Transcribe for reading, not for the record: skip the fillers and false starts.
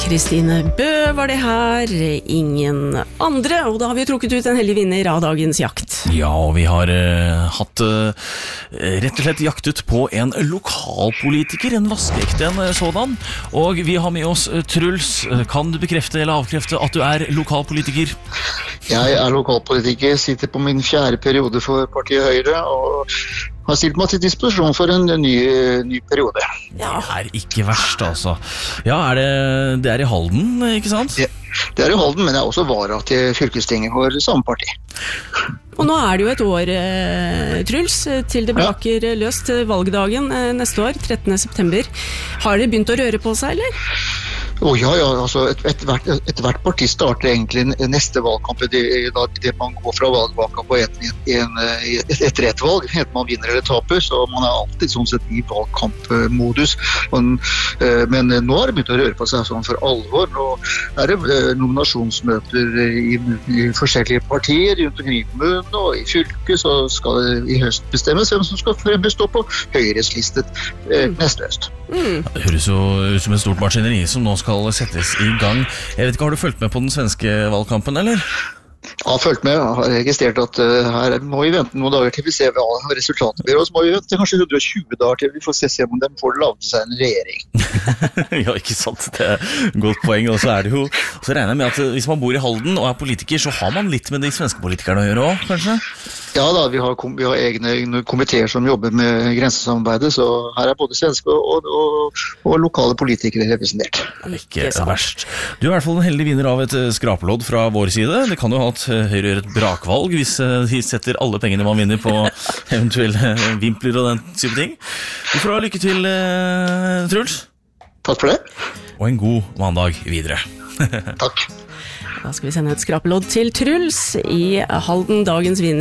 Kristine Bø var det her, ingen andre, og da har vi trukket ut en heldig vinner av dagens jakt. Ja, og vi har hatt rett og slett jaktet på en lokalpolitiker, en vaskeekte en sådan, og vi har med oss Truls. Kan du bekrefte eller avkrefte at du er lokalpolitiker? Jeg er lokalpolitiker, sitter på min 4. periode for partiet Høyre, og har stilt meg til disposisjon for en ny periode. Ja. Det er ikke verst, altså. Ja, det er i Halden, ikke sant? Det er i Halden, men jeg er også vara til fylkestinget for samme parti. Og nå er det jo et år, Truls, til det braker løst til valgdagen neste år, 13. september. Har det begynt å røre på seg, eller? Ja, altså hvert parti starter egentlig neste valgkamp, det man går fra valgkamp på etter et valg, enten man vinner eller taper, så man er alltid sånn sett i valgkampmodus. Men nå har det begynt å røre på seg sånn for alvor. Nå er det nominasjonsmøter i forskjellige partier rundt omkring i kommunen og i fylket, så skal det i høst bestemmes hvem som skal fremme stå på Høyres listet neste høst. Det høres jo ut som et stort maskineri som nå skal settes i gang. Jeg vet ikke, har du fulgt med på den svenske valgkampen, eller? Jeg har fulgt med, jeg har registrert at her må vi vente noen dager til vi ser hva resultatet blir, og så må vi vente kanskje 120 dager til vi får se om de får laget seg en regjering. Ja, ikke sant, det er et godt poeng, og så er det jo, så regner jeg med at hvis man bor i Halden og er politiker, så har man litt med de svenske politikerne å gjøre også, kanskje? Ja da, vi har egne komiteer som jobber med grensesamarbeidet, så her er både svenske og lokale politikere representert. Ikke verst. Du er i hvert fall en heldig vinner av et skrapelodd fra vår side. Det kan jo ha at Høyre gjør et brakvalg hvis de setter alle pengene man vinner på eventuelle vimpler og den type ting. Du får ha lykke til, Truls. Takk for det. Og en god mandag videre. Takk. Da skal vi sende et skrapelodd til Truls i Halden, dagens vinner.